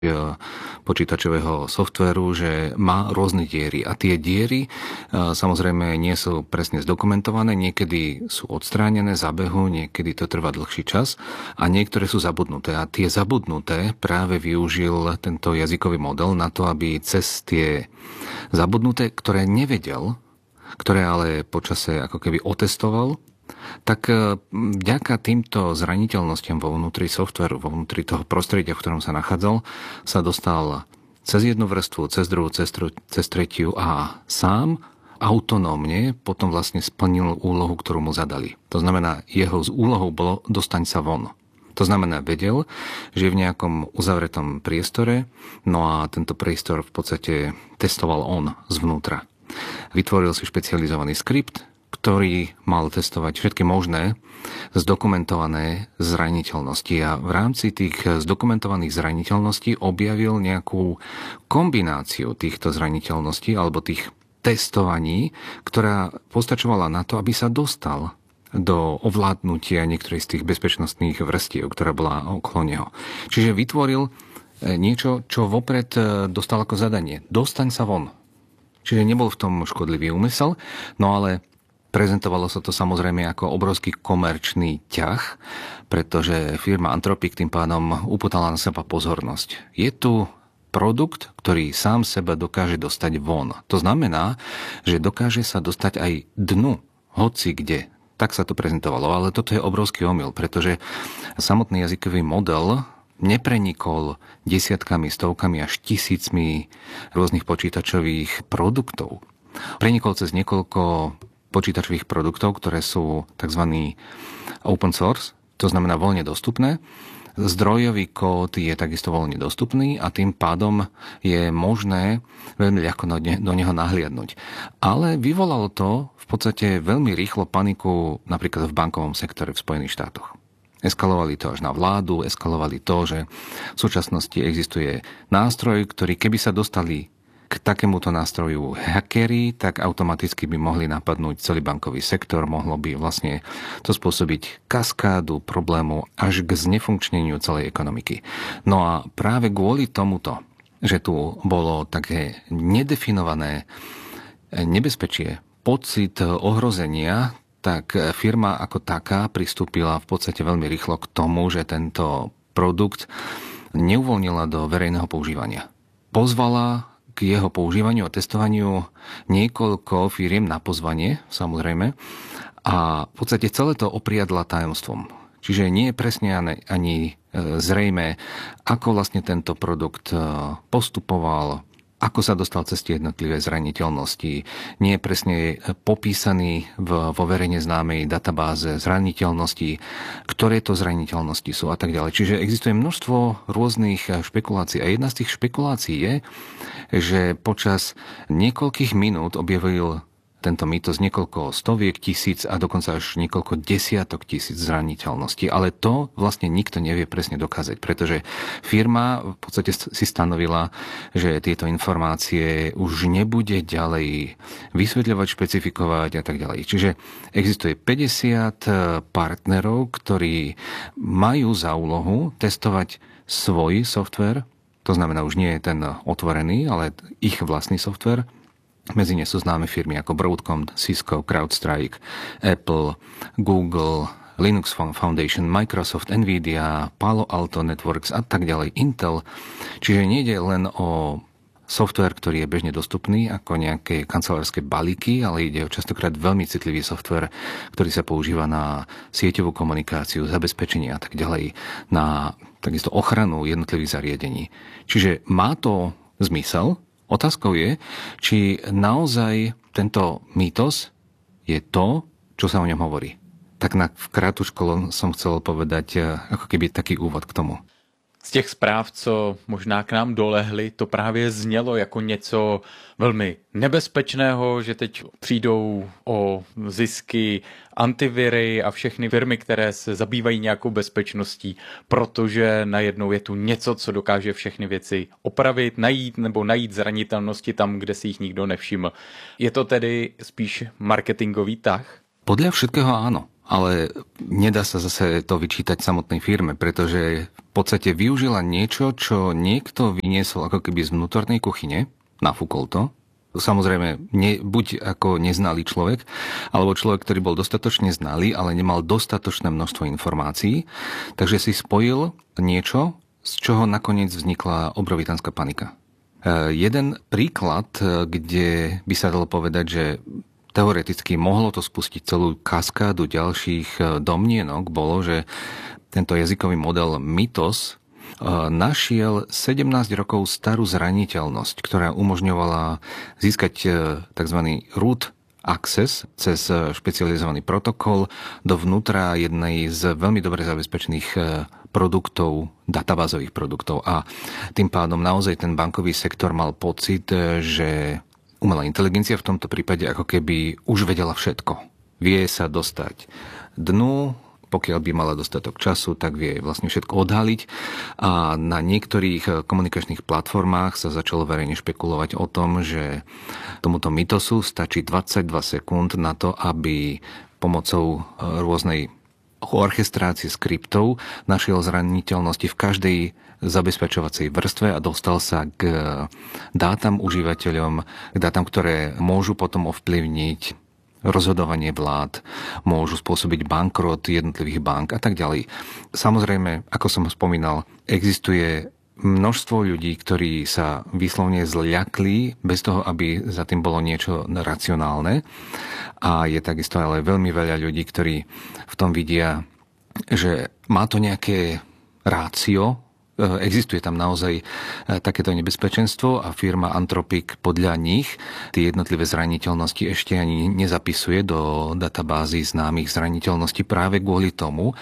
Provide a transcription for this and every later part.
počítačového softvéru, že má rôzne diery. A tie diery samozrejme nie sú presne zdokumentované, niekedy sú odstránené z behu, niekedy to trvá dlhší čas a niektoré sú zabudnuté. A tie zabudnuté práve využil tento jazykový model na to, aby cez tie zabudnuté, ktoré nevedel, ktoré ale počase ako keby otestoval, tak vďaka týmto zraniteľnostiam vo vnútri softvéru, vo vnútri toho prostredia, v ktorom sa nachádzal, sa dostal cez jednu vrstvu, cez druhú, cez tretiu a sám autonómne potom vlastne splnil úlohu, ktorú mu zadali. To znamená, jeho úlohou bolo dostaň sa von. To znamená, vedel, že je v nejakom uzavretom priestore, no a tento priestor v podstate testoval on zvnútra. Vytvoril si špecializovaný skript, ktorý mal testovať všetky možné zdokumentované zraniteľnosti. A v rámci tých zdokumentovaných zraniteľností objavil nejakú kombináciu týchto zraniteľností alebo tých testovaní, ktorá postačovala na to, aby sa dostal do ovládnutia niektorej z tých bezpečnostných vrstiev, ktorá bola okolo neho. Čiže vytvoril niečo, čo vopred dostal ako zadanie. Dostaň sa von. Čiže nebol v tom škodlivý úmysel, no ale prezentovalo sa to samozrejme ako obrovský komerčný ťah, pretože firma Anthropic tým pádom upútala na seba pozornosť. Je tu produkt, ktorý sám seba dokáže dostať von. To znamená, že dokáže sa dostať aj dnu, hoci kde. Tak sa to prezentovalo, ale toto je obrovský omyl, pretože samotný jazykový model neprenikol desiatkami, stovkami až tisícmi rôznych počítačových produktov. Prenikol cez niekoľko počítačových produktov, ktoré sú tzv. Open source, to znamená voľne dostupné. Zdrojový kód je takisto voľne dostupný a tým pádom je možné veľmi ľahko do neho nahliadnúť. Ale vyvolalo to v podstate veľmi rýchlo paniku napríklad v bankovom sektore v Spojených štátoch. Eskalovali to až na vládu, eskalovali to, že v súčasnosti existuje nástroj, ktorý keby sa dostali k takémuto nástroju hackeri, tak automaticky by mohli napadnúť celý bankový sektor, mohlo by vlastne to spôsobiť kaskádu problémov až k znefunkčneniu celej ekonomiky. No a práve kvôli tomuto, že tu bolo také nedefinované nebezpečie, pocit ohrozenia, tak firma ako taká pristúpila v podstate veľmi rýchlo k tomu, že tento produkt neuvoľnila do verejného používania. Pozvala k jeho používaniu a testovaniu niekoľko firiem na pozvanie, samozrejme, a v podstate celé to opriadla tajomstvom. Čiže nie je presne ani zrejme, ako vlastne tento produkt postupoval, ako sa dostal cez tie jednotlivé zraniteľnosti. Nie je presne popísaný vo verejne známej databáze zraniteľností, ktoré to zraniteľnosti sú a tak ďalej. Čiže existuje množstvo rôznych špekulácií. A jedna z tých špekulácií je, že počas niekoľkých minút objavil tento mýtus niekoľko stoviek tisíc a dokonca až niekoľko desiatok tisíc zraniteľností. Ale to vlastne nikto nevie presne dokázať, pretože firma v podstate si stanovila, že tieto informácie už nebude ďalej vysvetľovať, špecifikovať a tak ďalej. Čiže existuje 50 partnerov, ktorí majú za úlohu testovať svoj software, to znamená už nie je ten otvorený, ale ich vlastný software. Medzi ne sú známe firmy ako Broadcom, Cisco, CrowdStrike, Apple, Google, Linux Foundation, Microsoft, Nvidia, Palo Alto Networks a tak ďalej, Intel. Čiže nejde len o software, ktorý je bežne dostupný ako nejaké kancelárske balíky, ale ide o častokrát veľmi citlivý software, ktorý sa používa na sieťovú komunikáciu, zabezpečenie a tak ďalej, na takisto ochranu jednotlivých zariadení. Čiže má to zmysel. Otázkou je, či naozaj tento mýtos je to, čo sa o ňom hovorí. Tak v krátku som chcel povedať ako keby taký úvod k tomu. Z těch zpráv, co možná k nám dolehly, to právě znělo jako něco velmi nebezpečného, že teď přijdou o zisky antiviry a všechny firmy, které se zabývají nějakou bezpečností, protože najednou je tu něco, co dokáže všechny věci opravit, najít zranitelnosti tam, kde si jich nikdo nevšiml. Je to tedy spíš marketingový tah? Podľa všetkého áno. ale nedá sa zase to vyčítať samotnej firme, pretože v podstate využila niečo, čo niekto vyniesol ako keby z vnútornej kuchyne, nafúkol to. Samozrejme, buď ako neznalý človek, alebo človek, ktorý bol dostatočne znalý, ale nemal dostatočné množstvo informácií, takže si spojil niečo, z čoho nakoniec vznikla obrovitánska panika. Jeden príklad, kde by sa dalo povedať, že teoreticky mohlo to spustiť celú kaskádu ďalších domnienok, bolo, že tento jazykový model Mythos našiel 17 rokov starú zraniteľnosť, ktorá umožňovala získať tzv. Root access cez špecializovaný protokol dovnútra jednej z veľmi dobre zabezpečených produktov, databázových produktov. A tým pádom naozaj ten bankový sektor mal pocit, že umelá inteligencia v tomto prípade ako keby už vedela všetko. Vie sa dostať dnu, pokiaľ by mala dostatok času, tak vie vlastne všetko odhaliť. A na niektorých komunikačných platformách sa začalo verejne špekulovať o tom, že tomuto Mythosu stačí 22 sekúnd na to, aby pomocou rôznej orchestrácie skriptov našiel zraniteľnosti v každej zabezpečovacej vrstve a dostal sa k dátam užívateľom, k dátam, ktoré môžu potom ovplyvniť rozhodovanie vlád, môžu spôsobiť bankrot jednotlivých bank a tak ďalej. Samozrejme, ako som spomínal, existuje množstvo ľudí, ktorí sa výslovne zľakli bez toho, aby za tým bolo niečo racionálne. A je takisto ale veľmi veľa ľudí, ktorí v tom vidia, že má to nejaké rácio, existuje tam naozaj takéto nebezpečenstvo a firma Anthropic podľa nich tie jednotlivé zraniteľnosti ešte ani nezapisuje do databázy známych zraniteľností práve kvôli tomu,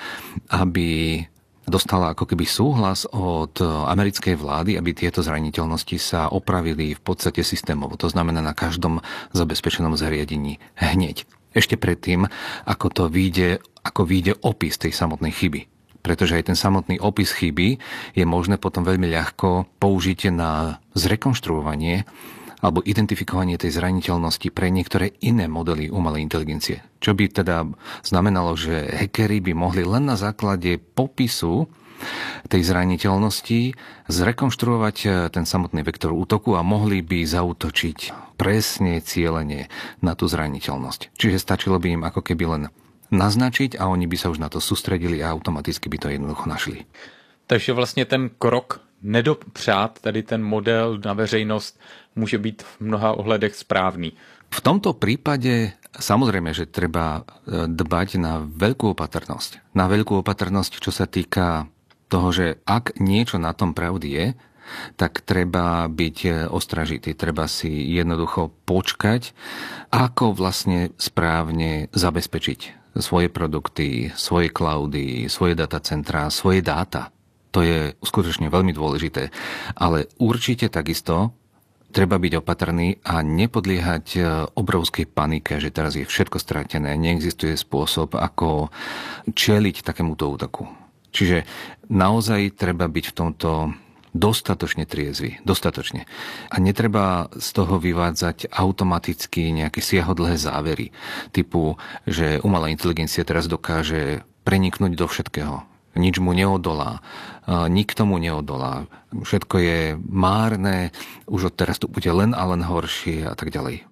aby dostala ako keby súhlas od americkej vlády, aby tieto zraniteľnosti sa opravili v podstate systémovo. To znamená na každom zabezpečenom zariadení hneď. Ešte predtým, ako vyjde opis tej samotnej chyby. Pretože aj ten samotný opis chyby je možné potom veľmi ľahko použiť na zrekonštruovanie alebo identifikovanie tej zraniteľnosti pre niektoré iné modely umelej inteligencie. Čo by teda znamenalo, že hackeri by mohli len na základe popisu tej zraniteľnosti zrekonštruovať ten samotný vektor útoku a mohli by zaútočiť presne cielene na tú zraniteľnosť. Čiže stačilo by im ako keby len naznačiť a oni by sa už na to sústredili a automaticky by to jednoducho našli. Takže vlastně ten krok nedopřát, tady ten model na veřejnost může být v mnoha ohledech správný. V tomto prípade samozrejme, že treba dbať na veľkú opatrnosť. Na veľkú opatrnosť, čo sa týka toho, že ak niečo na tom pravdy je, tak treba byť ostražitý. Treba si jednoducho počkať, ako vlastne správne zabezpečiť svoje produkty, svoje cloudy, svoje datacentrá, svoje dáta. To je skutočne veľmi dôležité. Ale určite takisto treba byť opatrný a nepodliehať obrovskej panike, že teraz je všetko stratené, neexistuje spôsob, ako čeliť takémuto útoku. Čiže naozaj treba byť v tomto dostatočne triezvy. Dostatočne. A netreba z toho vyvádzať automaticky nejaké siahodlhé závery. Typu, že umelá inteligencia teraz dokáže preniknúť do všetkého. Nič mu neodolá. Nikto mu neodolá. Všetko je márne. Už od teraz to bude len a len horšie a tak ďalej.